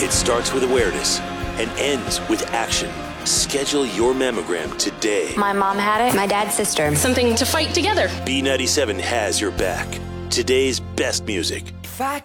It starts with awareness and ends with action. Schedule your mammogram today. My mom had it, my dad's sister. Something to fight together. B97 has your back. Today's best music.